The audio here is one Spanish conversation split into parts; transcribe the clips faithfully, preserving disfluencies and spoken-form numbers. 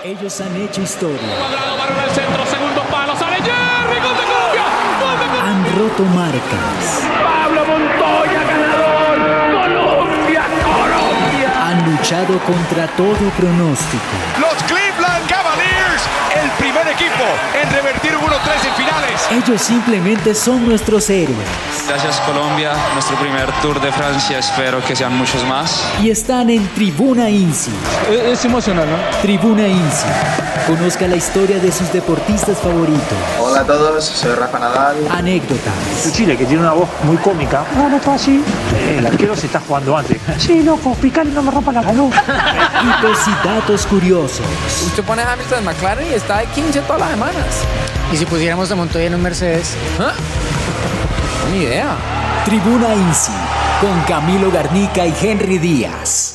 Ellos han hecho historia. Cuadrado, balón al centro, segundo palo, sale Jerry, gol de Colombia, gol de Colombia. Han roto marcas. Pablo Montoya, ganador. Colombia, Colombia. Han luchado contra todo pronóstico. Los Cleveland Cavaliers, el primer equipo en revertir uno tres en finales. Ellos simplemente son nuestros héroes. Gracias Colombia, nuestro primer Tour de Francia, espero que sean muchos más. Y están en Tribuna INSI. Es, es emocional, ¿no? Tribuna INSI. Conozca la historia de sus deportistas favoritos. Hola a todos, soy Rafa Nadal. Anécdotas. Chile, que tiene una voz muy cómica. No, no está así. El arquero se está jugando antes. Sí, loco, picar y no me rompa la luz. Hitos y datos curiosos. Usted pone a Hamilton en McLaren y está de quince todas las semanas. ¿Y si pusiéramos a Montoya en un Mercedes? ¿Ah? Ni idea. Tribuna INSI, con Camilo Garnica y Henry Díaz.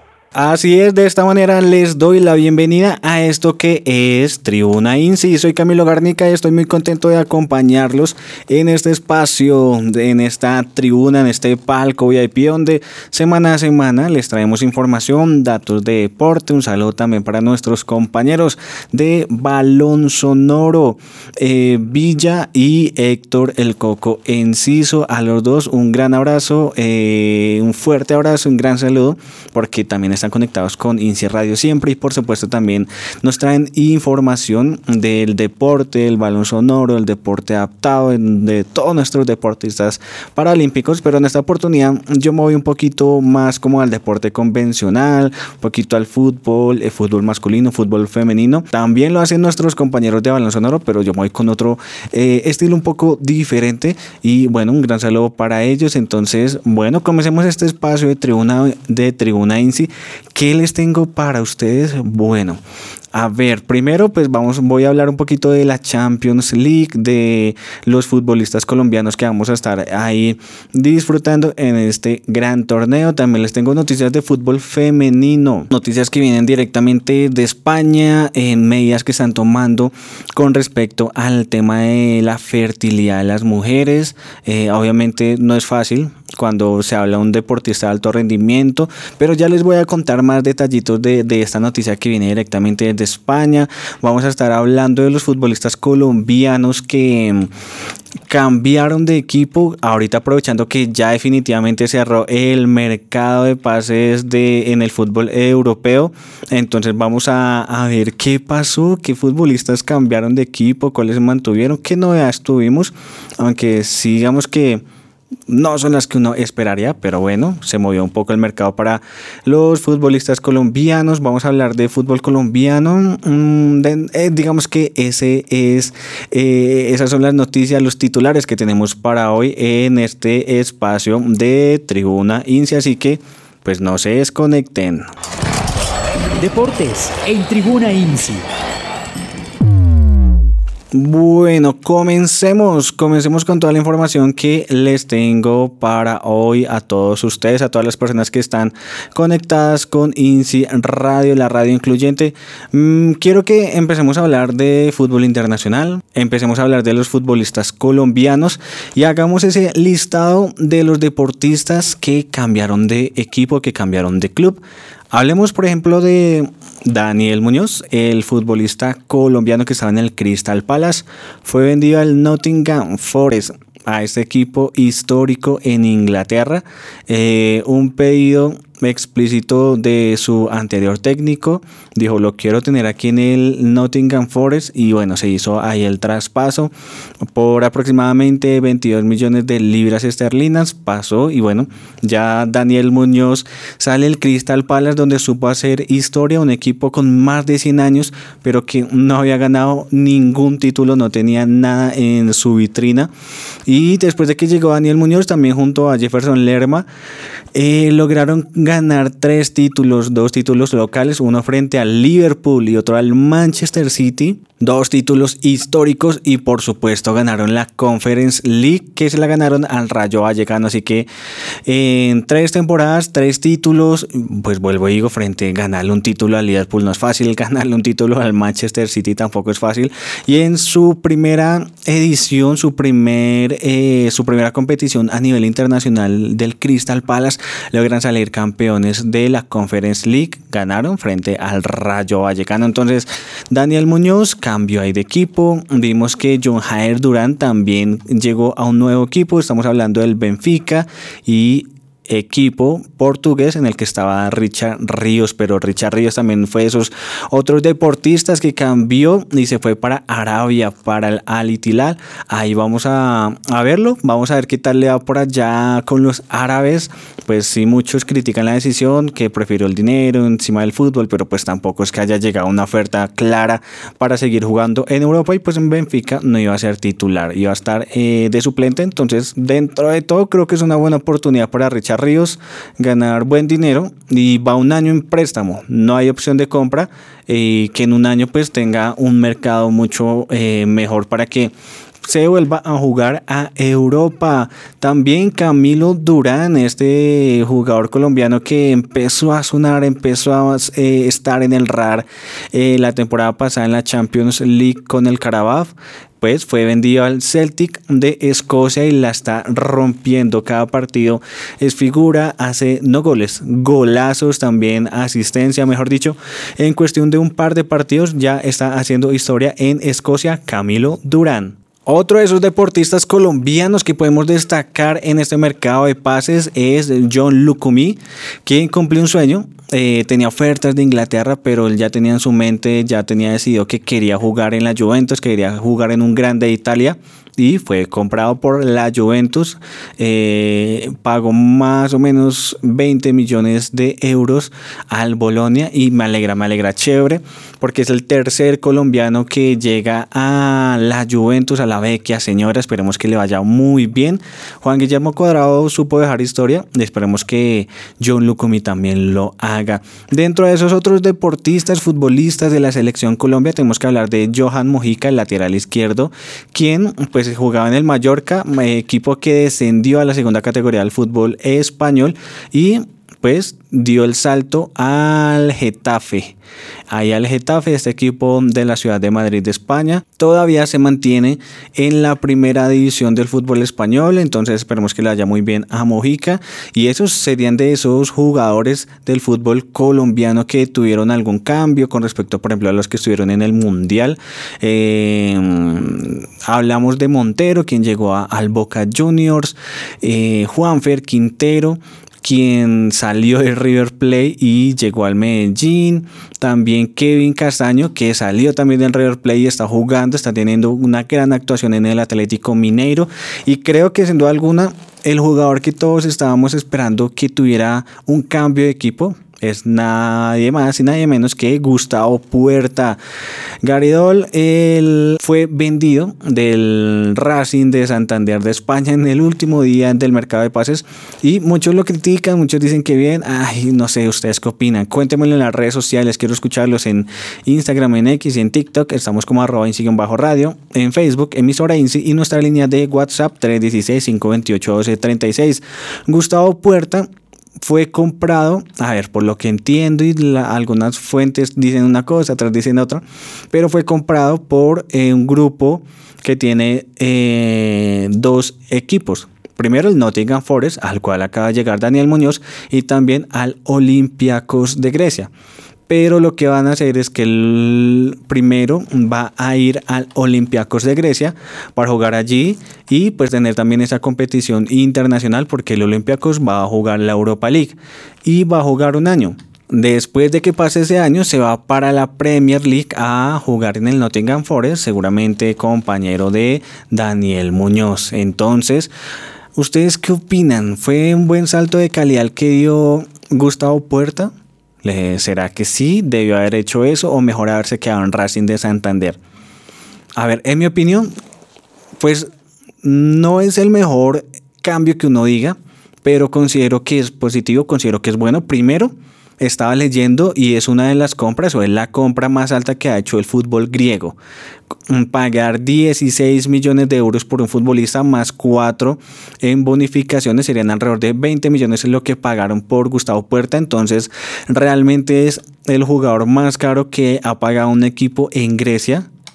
Así es, de esta manera les doy la bienvenida a esto que es Tribuna INSI. Soy Camilo Garnica y estoy muy contento de acompañarlos en este espacio, en esta tribuna, en este palco V I P, donde semana a semana les traemos información, datos de deporte. Un saludo también para nuestros compañeros de Balón Sonoro, eh, Villa y Héctor El Coco Enciso. A los dos un gran abrazo, eh, un fuerte abrazo, un gran saludo, porque también están conectados con INSI Radio siempre y por supuesto también nos traen información del deporte, del balón sonoro, del deporte adaptado, de todos nuestros deportistas paralímpicos. Pero en esta oportunidad yo me voy un poquito más como al deporte convencional, un poquito al fútbol, el fútbol masculino, fútbol femenino. También lo hacen nuestros compañeros de balón sonoro, pero yo me voy con otro eh, estilo un poco diferente. Y bueno, un gran saludo para ellos. Entonces, bueno, comencemos este espacio de tribuna de Tribuna INSI. ¿Qué les tengo para ustedes? Bueno, a ver, primero pues vamos, voy a hablar un poquito de la Champions League, de los futbolistas colombianos que vamos a estar ahí disfrutando en este gran torneo. También les tengo noticias de fútbol femenino, noticias que vienen directamente de España, en medidas que están tomando con respecto al tema de la fertilidad de las mujeres. Eh, obviamente no es fácil cuando se habla de un deportista de alto rendimiento, pero ya les voy a contar más detallitos de, de esta noticia que viene directamente desde España. Vamos a estar hablando de los futbolistas colombianos que cambiaron de equipo, ahorita aprovechando que ya definitivamente cerró el mercado de pases de, en el fútbol europeo. Entonces vamos a, a ver qué pasó, qué futbolistas cambiaron de equipo, cuáles se mantuvieron, qué novedades tuvimos, aunque sí, digamos que no son las que uno esperaría, pero bueno, se movió un poco el mercado para los futbolistas colombianos. Vamos a hablar de fútbol colombiano. Mm, de, eh, digamos que ese es, eh, esas son las noticias, los titulares que tenemos para hoy en este espacio de Tribuna INSI. Así que, pues no se desconecten. Deportes en Tribuna INSI. Bueno, comencemos, comencemos con toda la información que les tengo para hoy a todos ustedes, a todas las personas que están conectadas con INSI Radio, la radio incluyente. Mm, quiero que empecemos a hablar de fútbol internacional, empecemos a hablar de los futbolistas colombianos y hagamos ese listado de los deportistas que cambiaron de equipo, que cambiaron de club. Hablemos, por ejemplo, de Daniel Muñoz, el futbolista colombiano que estaba en el Crystal Palace. Fue vendido al Nottingham Forest, a este equipo histórico en Inglaterra. Eh, un pedido explícito de su anterior técnico, dijo: lo quiero tener aquí en el Nottingham Forest, y bueno, se hizo ahí el traspaso por aproximadamente veintidós millones de libras esterlinas. Pasó y bueno, ya Daniel Muñoz sale del Crystal Palace, donde supo hacer historia, un equipo con más de cien años, pero que no había ganado ningún título, no tenía nada en su vitrina. Y después de que llegó Daniel Muñoz, también junto a Jefferson Lerma, eh, lograron ganar tres títulos, dos títulos locales, uno frente al Liverpool y otro al Manchester City, dos títulos históricos, y por supuesto ganaron la Conference League, que se la ganaron al Rayo Vallecano. Así que en tres temporadas, tres títulos, pues vuelvo y digo, frente a ganarle un título al Liverpool no es fácil, ganarle un título al Manchester City tampoco es fácil, y en su primera edición, su primer eh, su primera competición a nivel internacional del Crystal Palace, logran salir campeones campeones de la Conference League, ganaron frente al Rayo Vallecano. Entonces Daniel Muñoz cambió ahí de equipo, vimos que John Jair Durán también llegó a un nuevo equipo, estamos hablando del Benfica y equipo portugués en el que estaba Richard Ríos, pero Richard Ríos también fue de esos otros deportistas que cambió y se fue para Arabia, para el Al Hilal. Ahí vamos a, a verlo, vamos a ver qué tal le va por allá con los árabes. Pues sí, muchos critican la decisión, que prefirió el dinero encima del fútbol, pero pues tampoco es que haya llegado una oferta clara para seguir jugando en Europa, y pues en Benfica no iba a ser titular, iba a estar eh, de suplente. Entonces dentro de todo creo que es una buena oportunidad para Richard Ríos ganar buen dinero, y va un año en préstamo, no hay opción de compra, y eh, que en un año pues tenga un mercado mucho eh, mejor para que se vuelva a jugar a Europa. También Camilo Durán, este jugador colombiano que empezó a sonar, empezó a eh, estar en el radar eh, la temporada pasada en la Champions League con el Carabao, pues fue vendido al Celtic de Escocia y la está rompiendo. Cada partido es figura, hace no goles, golazos, también asistencia, mejor dicho. En cuestión de un par de partidos ya está haciendo historia en Escocia Camilo Durán. Otro de esos deportistas colombianos que podemos destacar en este mercado de pases es John Lucumí, quien cumplió un sueño. Eh, tenía ofertas de Inglaterra, pero él ya tenía en su mente, ya tenía decidido que quería jugar en la Juventus, que quería jugar en un grande de Italia, y fue comprado por la Juventus. Eh, pagó más o menos veinte millones de euros al Bolonia, y me alegra, me alegra chévere, porque es el tercer colombiano que llega a la Juventus, a la Vecchia Señora. Esperemos que le vaya muy bien. Juan Guillermo Cuadrado supo dejar historia, y esperemos que John Lucumí también lo haga. Dentro de esos otros deportistas, futbolistas de la selección Colombia, tenemos que hablar de Johan Mojica, el lateral izquierdo, quien pues jugaba en el Mallorca, equipo que descendió a la segunda categoría del fútbol español, y pues dio el salto al Getafe. Ahí al Getafe, este equipo de la ciudad de Madrid de España, todavía se mantiene en la primera división del fútbol español. Entonces esperemos que le vaya muy bien a Mojica, y esos serían de esos jugadores del fútbol colombiano que tuvieron algún cambio con respecto, por ejemplo, a los que estuvieron en el Mundial. Eh, hablamos de Montero, quien llegó a, al Boca Juniors, eh, Juanfer Quintero, quien salió de River Plate y llegó al Medellín. También Kevin Castaño, que salió también del River Plate y está jugando, está teniendo una gran actuación en el Atlético Mineiro, y creo que sin duda alguna el jugador que todos estábamos esperando que tuviera un cambio de equipo es nadie más y nadie menos que Gustavo Puerta. Garidol, él fue vendido del Racing de Santander de España en el último día del mercado de pases, y muchos lo critican, muchos dicen que bien. Ay, no sé, ¿ustedes qué opinan? Cuéntenmelo en las redes sociales, quiero escucharlos en Instagram, en X y en TikTok. Estamos como arroba insi-radio, en Facebook, emisora Insi, y nuestra línea de WhatsApp tres uno seis, cinco dos ocho, uno dos tres seis. Gustavo Puerta fue comprado, a ver, por lo que entiendo, y la, algunas fuentes dicen una cosa, otras dicen otra, pero fue comprado por eh, un grupo que tiene eh, dos equipos. Primero el Nottingham Forest, al cual acaba de llegar Daniel Muñoz, y también al Olympiacos de Grecia. Pero lo que van a hacer es que el primero va a ir al Olympiacos de Grecia para jugar allí y pues tener también esa competición internacional, porque el Olympiacos va a jugar la Europa League y va a jugar un año. Después de que pase ese año se va para la Premier League a jugar en el Nottingham Forest, seguramente compañero de Daniel Muñoz. Entonces, ¿ustedes qué opinan? ¿Fue un buen salto de calidad el que dio Gustavo Puerta? ¿Será que sí debió haber hecho eso, o mejor haberse quedado en Racing de Santander? A ver, en mi opinión, pues no es el mejor cambio que uno diga, pero considero que es positivo, considero que es bueno. Primero, estaba leyendo y es una de las compras, o es la compra más alta que ha hecho el fútbol griego. Pagar dieciséis millones de euros por un futbolista más cuatro en bonificaciones serían alrededor de veinte millones, es lo que pagaron por Gustavo Puerta. Entonces realmente es el jugador más caro que ha pagado un equipo en Grecia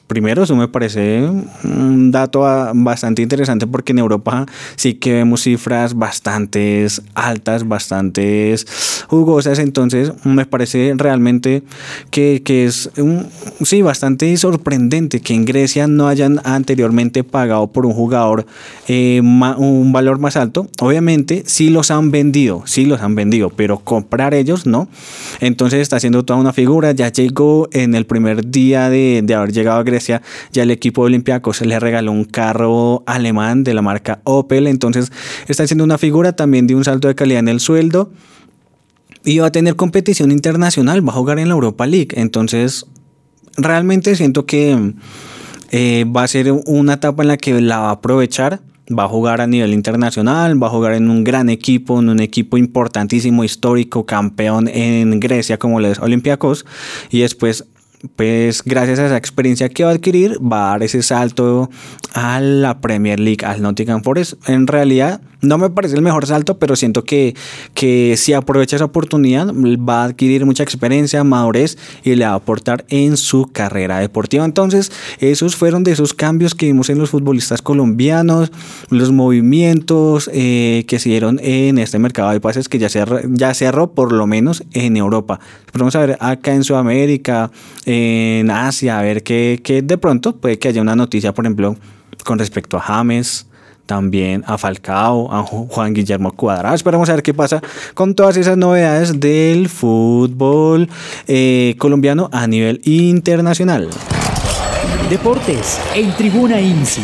primero, eso me parece un dato bastante interesante porque en Europa sí que vemos cifras bastante altas, bastante jugosas, entonces me parece realmente que, que es un, sí, bastante sorprendente que en Grecia no hayan anteriormente pagado por un jugador eh, ma, un valor más alto. Obviamente sí los han vendido, sí los han vendido, pero comprar ellos no. Entonces está haciendo toda una figura, ya llegó en el primer día de, de haber llegado a Grecia. Ya el equipo de Olympiacos le regaló un carro alemán de la marca Opel, entonces está haciendo una figura también de un salto de calidad en el sueldo y va a tener competición internacional, va a jugar en la Europa League, entonces realmente siento que eh, va a ser una etapa en la que la va a aprovechar. Va a jugar a nivel internacional, va a jugar en un gran equipo, en un equipo importantísimo, histórico, campeón en Grecia como lo es Olympiacos, y después pues gracias a esa experiencia que va a adquirir va a dar ese salto a la Premier League, al Nottingham Forest. En realidad no me parece el mejor salto, pero siento que, que si aprovecha esa oportunidad va a adquirir mucha experiencia, madurez y le va a aportar en su carrera deportiva. Entonces esos fueron de esos cambios que vimos en los futbolistas colombianos, los movimientos eh, que se dieron en este mercado de pases que ya cerró, ya cerró por lo menos en Europa. Pero vamos a ver acá en Sudamérica, en Asia, a ver que, que de pronto puede que haya una noticia, por ejemplo, con respecto a James, también a Falcao, a Juan Guillermo Cuadrado. Esperamos a ver qué pasa con todas esas novedades del fútbol eh, colombiano a nivel internacional. Deportes en Tribuna INSI.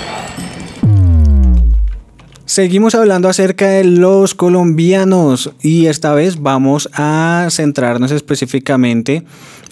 Seguimos hablando acerca de los colombianos y esta vez vamos a centrarnos específicamente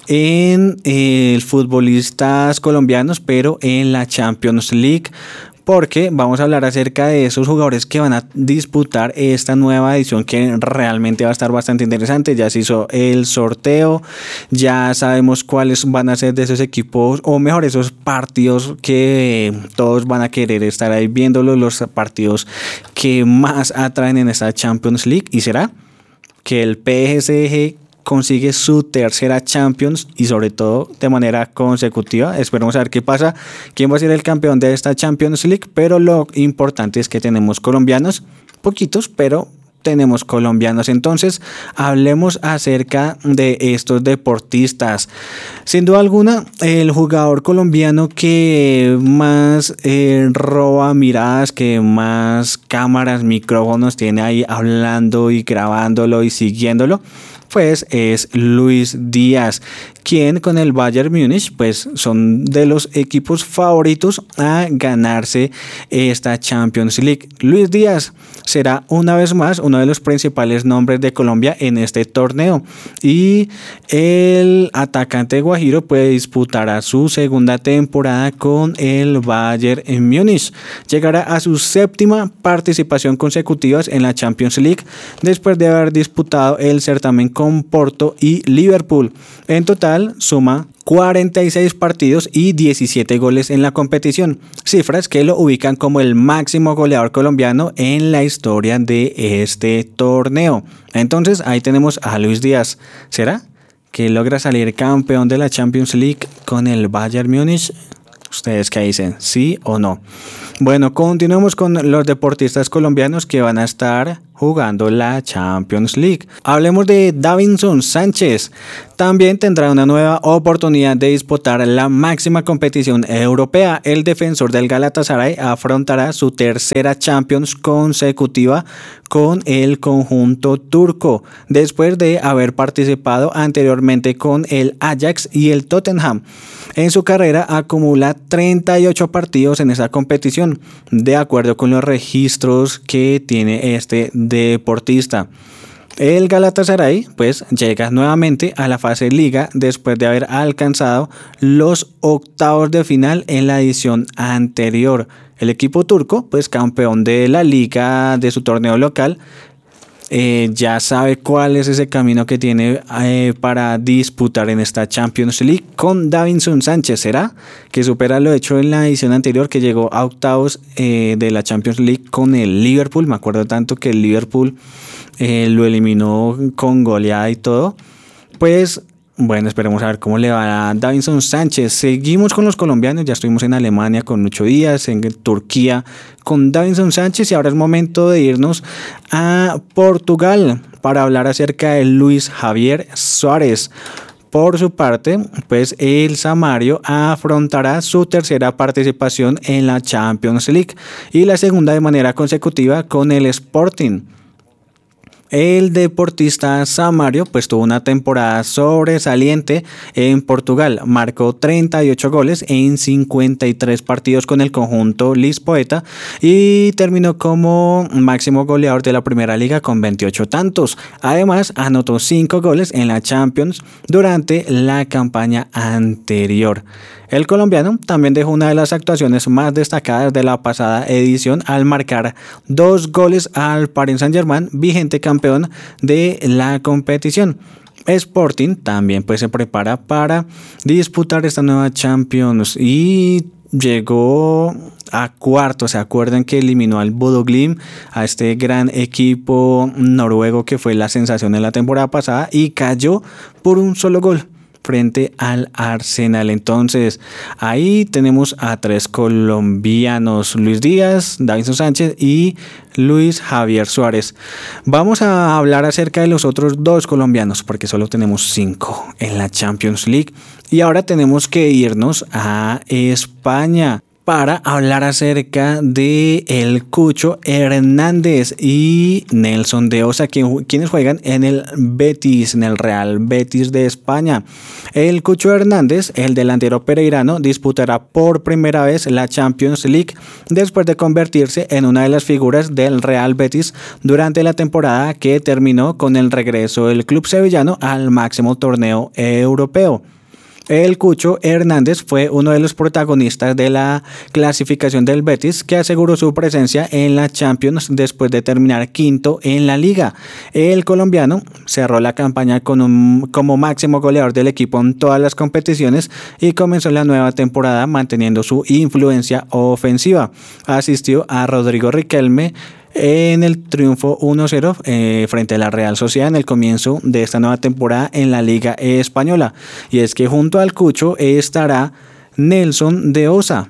en eh, futbolistas colombianos, pero en la Champions League, porque vamos a hablar acerca de esos jugadores que van a disputar esta nueva edición que realmente va a estar bastante interesante. Ya se hizo el sorteo, ya sabemos cuáles van a ser de esos equipos, o mejor, esos partidos que todos van a querer estar ahí viéndolos, los partidos que más atraen en esta Champions League. Y será que el P S G consigue su tercera Champions y sobre todo de manera consecutiva. Esperemos a ver qué pasa, quién va a ser el campeón de esta Champions League, pero lo importante es que tenemos colombianos, poquitos, pero tenemos colombianos. Entonces hablemos acerca de estos deportistas. Sin duda alguna, el jugador colombiano que más eh, roba miradas, que más cámaras, micrófonos tiene ahí hablando y grabándolo y siguiéndolo, pues es Luis Díaz, quien con el Bayern Múnich pues son de los equipos favoritos a ganarse esta Champions League. Luis Díaz será una vez más uno de los principales nombres de Colombia en este torneo y el atacante guajiro puede disputar a su segunda temporada con el Bayern Múnich. Llegará a su séptima participación consecutiva en la Champions League después de haber disputado el certamen con Porto y Liverpool. En total suma cuarenta y seis partidos y diecisiete goles en la competición, cifras que lo ubican como el máximo goleador colombiano en la historia de este torneo. Entonces ahí tenemos a Luis Díaz. ¿Será que logra salir campeón de la Champions League con el Bayern Múnich? ¿Ustedes qué dicen? ¿Sí o no? Bueno, continuemos con los deportistas colombianos que van a estar jugando la Champions League. Hablemos de Davinson Sánchez. También tendrá una nueva oportunidad de disputar la máxima competición europea. El defensor del Galatasaray afrontará su tercera Champions consecutiva con el conjunto turco, después de haber participado anteriormente con el Ajax y el Tottenham. En su carrera acumula treinta y ocho partidos en esa competición, de acuerdo con los registros que tiene este deportista. El Galatasaray pues llega nuevamente a la fase liga después de haber alcanzado los octavos de final en la edición anterior. El equipo turco, pues campeón de la liga de su torneo local, eh, ya sabe cuál es ese camino que tiene eh, para disputar en esta Champions League con Davinson Sánchez. ¿Será que supera lo hecho en la edición anterior, que llegó a octavos eh, de la Champions League con el Liverpool? Me acuerdo tanto que el Liverpool eh, lo eliminó con goleada y todo. Pues Bueno, esperemos a ver cómo le va a Davinson Sánchez. Seguimos con los colombianos, ya estuvimos en Alemania con Lucho Díaz, en Turquía con Davinson Sánchez y ahora es momento de irnos a Portugal para hablar acerca de Luis Javier Suárez. Por su parte, pues el Samario afrontará su tercera participación en la Champions League y la segunda de manera consecutiva con el Sporting. El deportista Samario pues tuvo una temporada sobresaliente en Portugal, marcó treinta y ocho goles en cincuenta y tres partidos con el conjunto Lisboeta y terminó como máximo goleador de la Primera Liga con veintiocho tantos. Además anotó cinco goles en la Champions durante la campaña anterior. El colombiano también dejó una de las actuaciones más destacadas de la pasada edición al marcar dos goles al Paris Saint-Germain, vigente campeón de la competición. Sporting también pues se prepara para disputar esta nueva Champions y llegó a cuartos. Se acuerdan que eliminó al Bodo Glimt, a este gran equipo noruego que fue la sensación en la temporada pasada y cayó por un solo gol frente al Arsenal. Entonces ahí tenemos a tres colombianos: Luis Díaz, Davinson Sánchez y Luis Javier Suárez. Vamos a hablar acerca de los otros dos colombianos porque solo tenemos cinco en la Champions League y ahora tenemos que irnos a España para hablar acerca de el Cucho Hernández y Nelson de Osa, quienes juegan en el Betis, en el Real Betis de España. El Cucho Hernández, el delantero pereirano, disputará por primera vez la Champions League después de convertirse en una de las figuras del Real Betis durante la temporada que terminó con el regreso del club sevillano al máximo torneo europeo. El Cucho Hernández fue uno de los protagonistas de la clasificación del Betis, que aseguró su presencia en la Champions después de terminar quinto en la liga. El colombiano cerró la campaña con un, como máximo goleador del equipo en todas las competiciones y comenzó la nueva temporada manteniendo su influencia ofensiva. Asistió a Rodrigo Riquelme en el triunfo uno cero eh, frente a la Real Sociedad en el comienzo de esta nueva temporada en la Liga Española. Y es que junto al Cucho estará Nelson de Osa,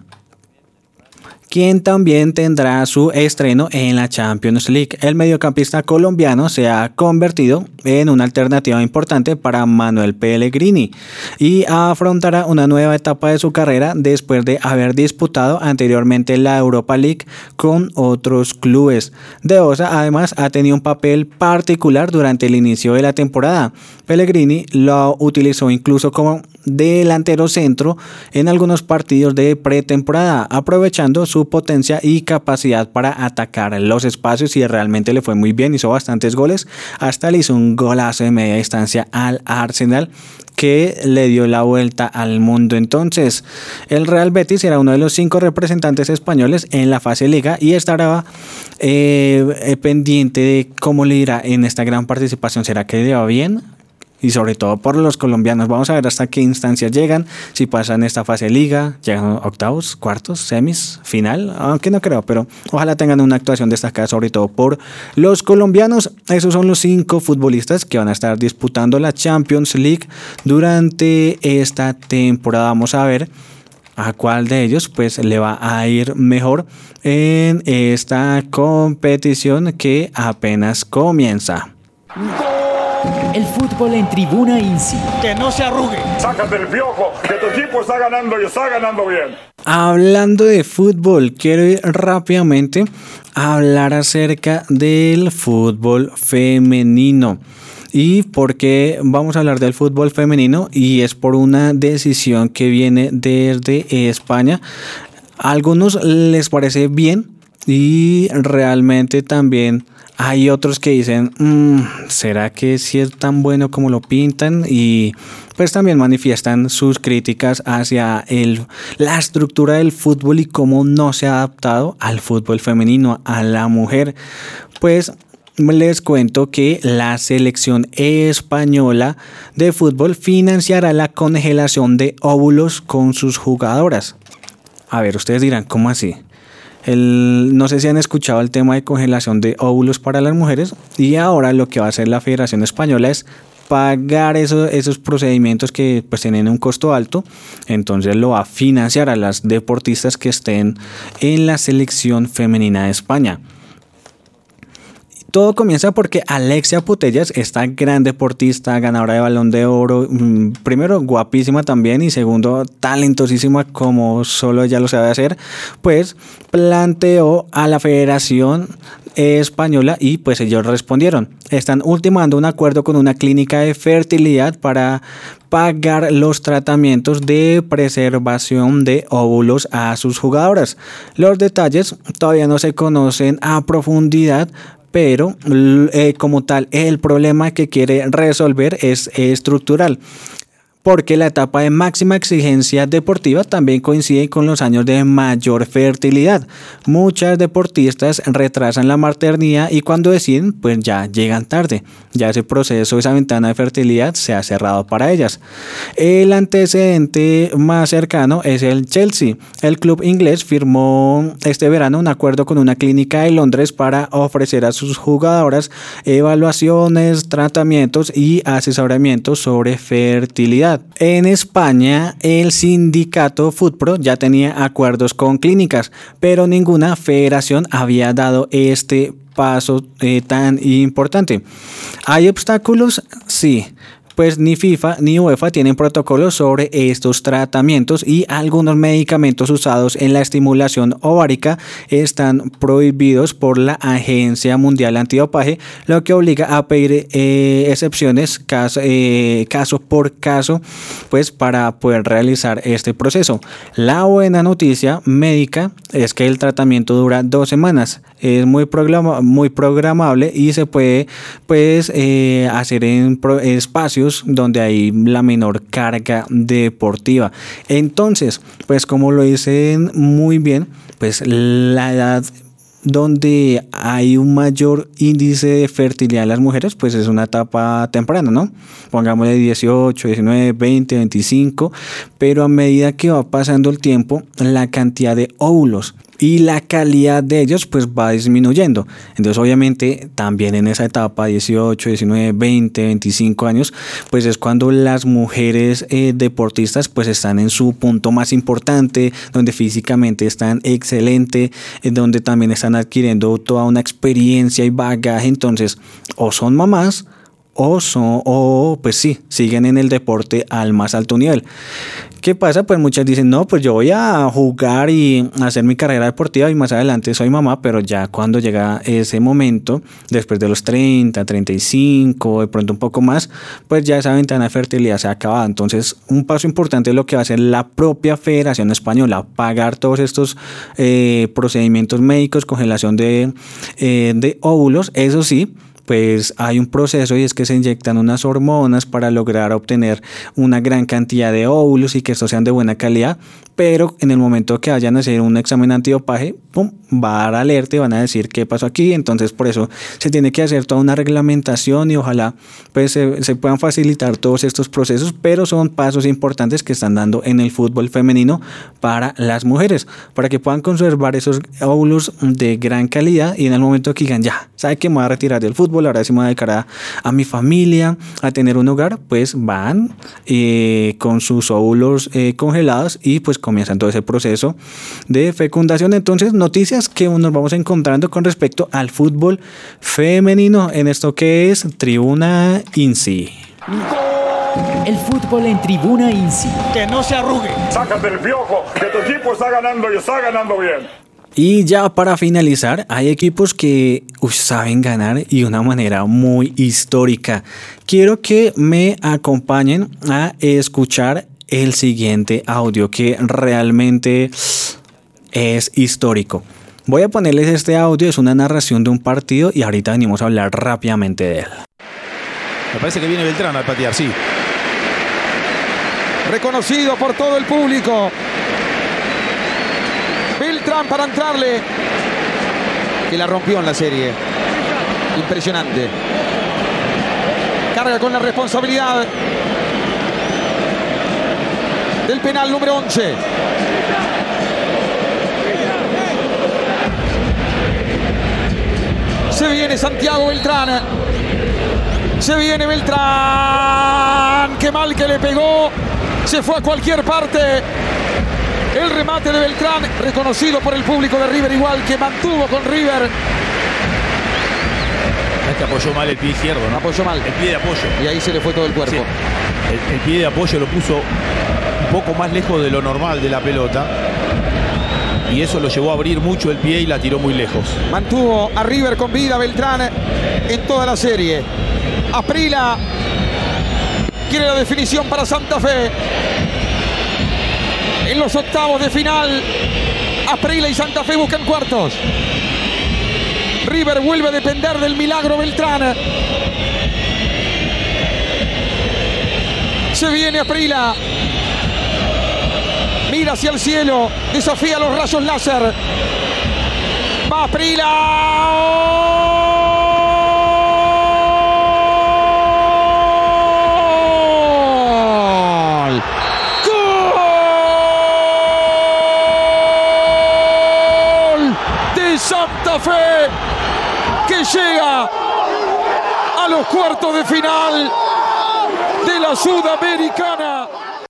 quien también tendrá su estreno en la Champions League. El mediocampista colombiano se ha convertido en una alternativa importante para Manuel Pellegrini y afrontará una nueva etapa de su carrera después de haber disputado anteriormente la Europa League con otros clubes. De Osa además ha tenido un papel particular durante el inicio de la temporada. Pellegrini lo utilizó incluso como delantero centro en algunos partidos de pretemporada, aprovechando su potencia y capacidad para atacar los espacios y realmente le fue muy bien, hizo bastantes goles, hasta le hizo un golazo de media distancia al Arsenal que le dio la vuelta al mundo. Entonces el Real Betis será uno de los cinco representantes españoles en la fase liga y estará eh, pendiente de cómo le irá en esta gran participación. ¿Será que le va bien? Y sobre todo por los colombianos. Vamos a ver hasta qué instancias llegan, si pasan esta fase de liga, llegan octavos, cuartos, semis, final, aunque no creo, pero ojalá tengan una actuación destacada sobre todo por los colombianos. Esos son los cinco futbolistas que van a estar disputando la Champions League durante esta temporada. Vamos a ver a cuál de ellos pues le va a ir mejor en esta competición que apenas comienza. El fútbol en Tribuna INSI. Que no se arrugue. Sácate el piojo, que tu equipo está ganando y está ganando bien. Hablando de fútbol, quiero ir rápidamente a hablar acerca del fútbol femenino. ¿Y por qué vamos a hablar del fútbol femenino? Y es por una decisión que viene desde España. A algunos les parece bien y realmente también hay otros que dicen, mmm, ¿será que sí es tan bueno como lo pintan? Y pues también manifiestan sus críticas hacia el, la estructura del fútbol y cómo no se ha adaptado al fútbol femenino, a la mujer. Pues les cuento que la selección española de fútbol financiará la congelación de óvulos con sus jugadoras. A ver, ustedes dirán, ¿cómo así? El, no sé si han escuchado el tema de congelación de óvulos para las mujeres y ahora lo que va a hacer la Federación Española es pagar eso, esos procedimientos que pues tienen un costo alto, entonces lo va a financiar a las deportistas que estén en la selección femenina de España. Todo comienza porque Alexia Putellas, esta gran deportista, ganadora de Balón de Oro, primero guapísima también y segundo talentosísima como solo ella lo sabe hacer, pues planteó a la Federación Española y pues ellos respondieron. Están ultimando un acuerdo con una clínica de fertilidad para pagar los tratamientos de preservación de óvulos a sus jugadoras. Los detalles todavía no se conocen a profundidad, pero eh, como tal el problema que quiere resolver es estructural, porque la etapa de máxima exigencia deportiva también coincide con los años de mayor fertilidad. Muchas deportistas retrasan la maternidad y cuando deciden, pues ya llegan tarde. Ya ese proceso, esa ventana de fertilidad se ha cerrado para ellas. El antecedente más cercano es el Chelsea. El club inglés firmó este verano un acuerdo con una clínica de Londres para ofrecer a sus jugadoras evaluaciones, tratamientos y asesoramiento sobre fertilidad. En España, el sindicato FUTPRO ya tenía acuerdos con clínicas, pero ninguna federación había dado este paso eh, tan importante. ¿Hay obstáculos? Sí. Pues ni FIFA ni UEFA tienen protocolos sobre estos tratamientos y algunos medicamentos usados en la estimulación ovárica están prohibidos por la Agencia Mundial Antidopaje, lo que obliga a pedir eh, excepciones caso, eh, caso por caso, pues para poder realizar este proceso. La buena noticia médica es que el tratamiento dura dos semanas, es muy, programa, muy programable y se puede pues eh, hacer en pro, espacios donde hay la menor carga deportiva. Entonces, pues como lo dicen muy bien, pues la edad donde hay un mayor índice de fertilidad en las mujeres, pues es una etapa temprana, ¿no? Pongámosle dieciocho, diecinueve, veinte, veinticinco, pero a medida que va pasando el tiempo, la cantidad de óvulos y la calidad de ellos pues va disminuyendo. Entonces obviamente también en esa etapa dieciocho, diecinueve, veinte, veinticinco años pues es cuando las mujeres eh, deportistas pues están en su punto más importante, donde físicamente están excelente, eh, donde también están adquiriendo toda una experiencia y bagaje. Entonces o son mamás o son o pues sí, siguen en el deporte al más alto nivel. ¿Qué pasa? Pues muchas dicen, no, pues yo voy a jugar y hacer mi carrera deportiva y más adelante soy mamá, pero ya cuando llega ese momento, después de los treinta, treinta y cinco, de pronto un poco más, pues ya esa ventana de fertilidad se ha acabado. Entonces, un paso importante es lo que va a hacer la propia Federación Española, pagar todos estos eh, procedimientos médicos, congelación de, eh, de óvulos, eso sí, pues hay un proceso y es que se inyectan unas hormonas para lograr obtener una gran cantidad de óvulos y que estos sean de buena calidad, pero en el momento que vayan a hacer un examen antidopaje, pum, va a dar alerta y van a decir qué pasó aquí. Entonces por eso se tiene que hacer toda una reglamentación y ojalá pues se, se puedan facilitar todos estos procesos, pero son pasos importantes que están dando en el fútbol femenino para las mujeres, para que puedan conservar esos óvulos de gran calidad y en el momento que digan, ya, ¿sabe que me voy a retirar del fútbol? Ahora sí me voy a dedicar a, a mi familia, a tener un hogar, pues van eh, con sus óvulos eh, congelados y pues comienzan todo ese proceso de fecundación. Entonces, noticias que nos vamos encontrando con respecto al fútbol femenino en esto que es Tribuna INSI. El fútbol en Tribuna INSI. Que no se arrugue. Sácate el piojo, que tu equipo está ganando y está ganando bien. Y ya para finalizar, hay equipos que uy, saben ganar y de una manera muy histórica. Quiero que me acompañen a escuchar el siguiente audio que realmente es histórico. Voy a ponerles este audio, es una narración de un partido y ahorita venimos a hablar rápidamente de él. Me parece que viene Beltrán al patear, sí. Reconocido por todo el público. Beltrán para entrarle. Que la rompió en la serie. Impresionante. Carga con la responsabilidad del penal número once. Se viene Santiago Beltrán. Se viene Beltrán. Qué mal que le pegó. Se fue a cualquier parte. El remate de Beltrán, reconocido por el público de River, igual que mantuvo con River. Es que apoyó mal el pie izquierdo, ¿no? Apoyó mal. El pie de apoyo. Y ahí se le fue todo el cuerpo. Sí. El, el pie de apoyo lo puso un poco más lejos de lo normal de la pelota. Y eso lo llevó a abrir mucho el pie y la tiró muy lejos. Mantuvo a River con vida Beltrán en toda la serie. Asprilla quiere la definición para Santa Fe. En los octavos de final, Asprilla y Santa Fe buscan cuartos. River vuelve a depender del milagro Beltrán. Se viene Asprilla. Mira hacia el cielo. Desafía los rayos láser. Va Asprilla. Santa Fe, que llega a los cuartos de final de la Sudamericana.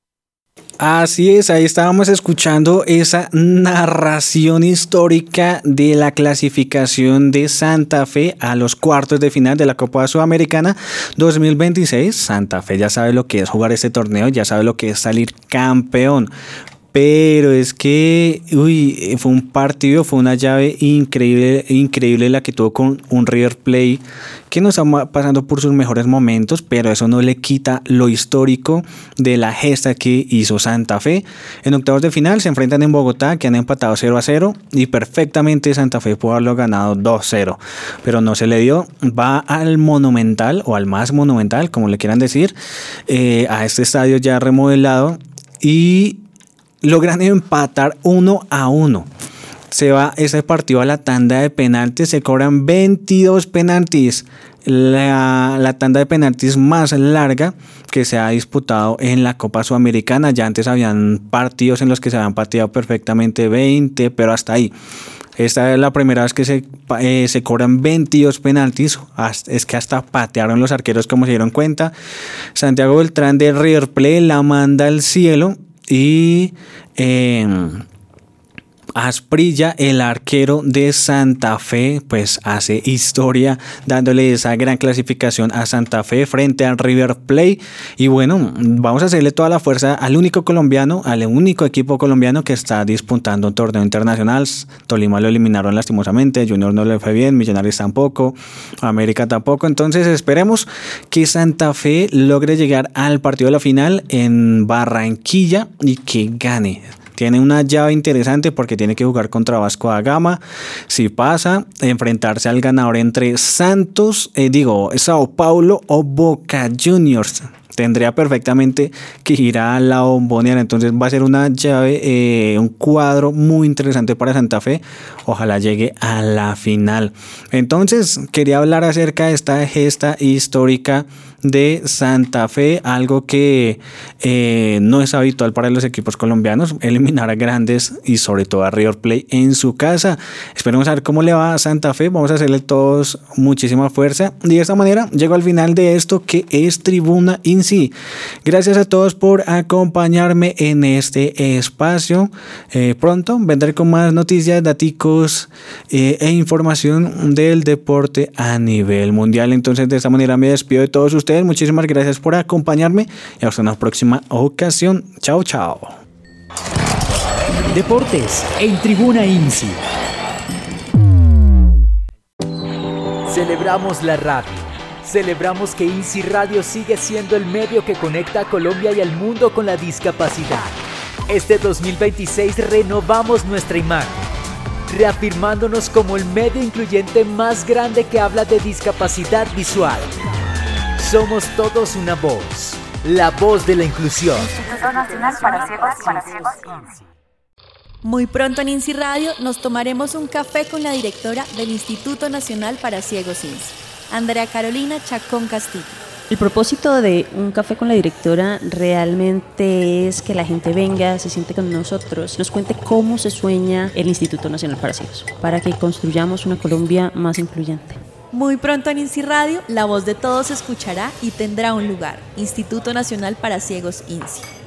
Así es, ahí estábamos escuchando esa narración histórica de la clasificación de Santa Fe a los cuartos de final de la Copa Sudamericana dos mil veintiséis. Santa Fe ya sabe lo que es jugar este torneo, ya sabe lo que es salir campeón. Pero es que, uy, fue un partido, fue una llave increíble, increíble la que tuvo con un River Plate que no está pasando por sus mejores momentos, pero eso no le quita lo histórico de la gesta que hizo Santa Fe. En octavos de final se enfrentan en Bogotá, que han empatado cero a cero, y perfectamente Santa Fe pudo haberlo ganado dos cero, pero no se le dio. Va al Monumental, o al más Monumental, como le quieran decir, eh, a este estadio ya remodelado, y logran empatar uno a uno. Se va ese partido a la tanda de penaltis, se cobran veintidós penaltis, la, la tanda de penaltis más larga que se ha disputado en la Copa Sudamericana. Ya antes habían partidos en los que se habían pateado perfectamente veinte, pero hasta ahí. Esta es la primera vez que se, eh, se cobran veintidós penaltis. Es que hasta patearon los arqueros, como se dieron cuenta. Santiago Beltrán de River Plate la manda al cielo. Y eh, Asprilla, el arquero de Santa Fe, pues hace historia dándole esa gran clasificación a Santa Fe frente al River Plate. Y bueno, vamos a hacerle toda la fuerza al único colombiano, al único equipo colombiano que está disputando un torneo internacional. Tolima lo eliminaron lastimosamente, Junior no le fue bien, Millonarios tampoco, América tampoco. Entonces esperemos que Santa Fe logre llegar al partido de la final en Barranquilla y que gane. Tiene una llave interesante porque tiene que jugar contra Vasco da Gama. Si pasa, enfrentarse al ganador entre Santos, eh, digo, Sao Paulo o Boca Juniors. Tendría perfectamente que ir a la Bombonera. Entonces va a ser una llave, eh, un cuadro muy interesante para Santa Fe. Ojalá llegue a la final. Entonces quería hablar acerca de esta gesta histórica de Santa Fe, algo que eh, no es habitual para los equipos colombianos, eliminar a grandes y sobre todo a River Plate en su casa. Esperemos a ver cómo le va a Santa Fe, vamos a hacerle todos muchísima fuerza y de esta manera llego al final de esto que es Tribuna I N S I. Gracias a todos por acompañarme en este espacio. Eh, pronto vendré con más noticias, daticos eh, e información del deporte a nivel mundial. Entonces de esta manera me despido de todos ustedes. Muchísimas gracias por acompañarme y hasta una próxima ocasión. Chao, chao. Deportes en Tribuna I N S I. Celebramos la radio. Celebramos que I N S I Radio sigue siendo el medio que conecta a Colombia y al mundo con la discapacidad. Este dos mil veintiséis renovamos nuestra imagen, reafirmándonos como el medio incluyente más grande que habla de discapacidad visual. Somos todos una voz, la voz de la inclusión. Instituto Nacional para Ciegos para Ciegos I N S I. Muy pronto en I N S I Radio nos tomaremos un café con la directora del Instituto Nacional para Ciegos I N S I, Andrea Carolina Chacón Castillo. El propósito de un café con la directora realmente es que la gente venga, se siente con nosotros, nos cuente cómo se sueña el Instituto Nacional para Ciegos, para que construyamos una Colombia más incluyente. Muy pronto en INSI Radio, la voz de todos se escuchará y tendrá un lugar. Instituto Nacional para Ciegos INSI.